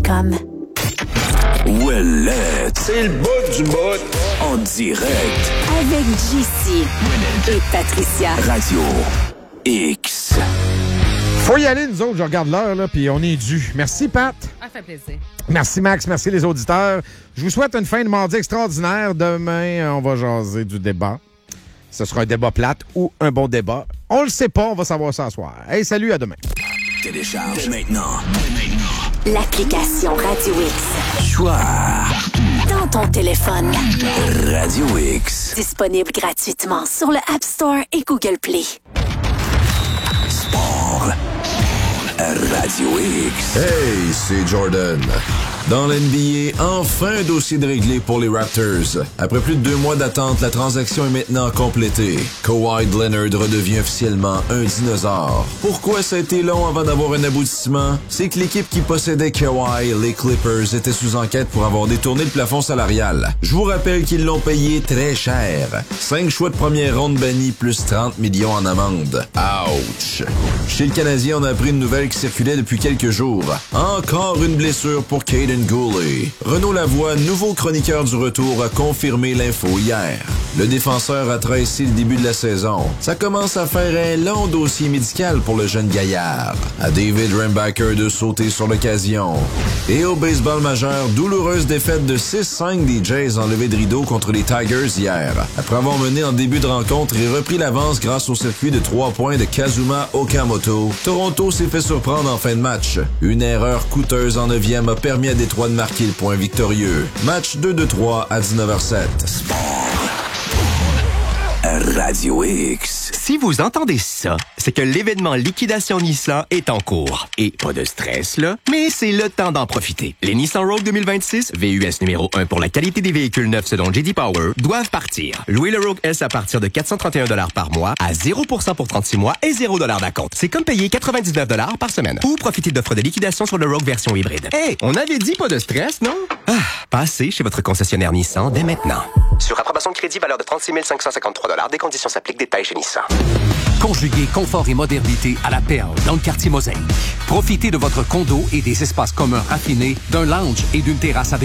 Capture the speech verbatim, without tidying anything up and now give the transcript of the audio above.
com. Ouellette. C'est le bout du bout. En direct. Avec J C et Patricia. Radio X. Faut y aller, nous autres. Je regarde l'heure, là, puis on est dû. Merci, Pat. Ça fait plaisir. Merci, Max. Merci, les auditeurs. Je vous souhaite une fin de mardi extraordinaire. Demain, on va jaser du débat. Ce sera un débat plate ou un bon débat. On le sait pas. On va savoir ça ce soir. Hey, salut, à demain. Télécharge maintenant. L'application Radio X. Choix. Dans ton téléphone. Radio X. Disponible gratuitement sur le App Store et Google Play. Sport. Radio X. Hey, c'est Jordan. Dans l'N B A, enfin un dossier de réglé pour les Raptors. Après plus de deux mois d'attente, la transaction est maintenant complétée. Kawhi Leonard redevient officiellement un dinosaure. Pourquoi ça a été long avant d'avoir un aboutissement? C'est que l'équipe qui possédait Kawhi, les Clippers, était sous enquête pour avoir détourné le plafond salarial. Je vous rappelle qu'ils l'ont payé très cher. Cinq choix de première ronde bannis plus trente millions en amende. Ouch! Chez le Canadien, on a appris une nouvelle qui circulait depuis quelques jours. Encore une blessure pour Caden Goulet. Renaud Lavoie, nouveau chroniqueur du retour, a confirmé l'info hier. Le défenseur a tracé le début de la saison. Ça commence à faire un long dossier médical pour le jeune gaillard. À David Rembacker de sauter sur l'occasion. Et au baseball majeur, douloureuse défaite de six cinq des Jays en levée de rideau contre les Tigers hier. Après avoir mené en début de rencontre et repris l'avance grâce au circuit de trois points de Kazuma Okamoto, Toronto s'est fait surprendre en fin de match. Une erreur coûteuse en neuvième a permis à Détroit de marquer le point victorieux. Match deux de trois à dix-neuf heures zéro sept. Sport. Radio X. Si vous entendez ça, c'est que l'événement Liquidation Nissan est en cours. Et pas de stress, là, mais c'est le temps d'en profiter. Les Nissan Rogue deux mille vingt-six, V U S numéro un pour la qualité des véhicules neufs selon J D Power, doivent partir. Louez le Rogue S à partir de quatre cent trente et un dollars par mois, à zéro pour cent pour trente-six mois et zéro dollars d'acompte. C'est comme payer quatre-vingt-dix-neuf dollars par semaine. Ou profiter d'offres de liquidation sur le Rogue version hybride. Hey, on avait dit pas de stress, non? Ah, passez chez votre concessionnaire Nissan dès maintenant. Sur approbation de crédit, valeur de trente-six mille cinq cent cinquante-trois dollars. Des conditions s'appliquent. Détails chez Nissan. Conjuguez confort et modernité à la perle dans le quartier Mosaïque. Profitez de votre condo et des espaces communs affinés, d'un lounge et d'une terrasse avec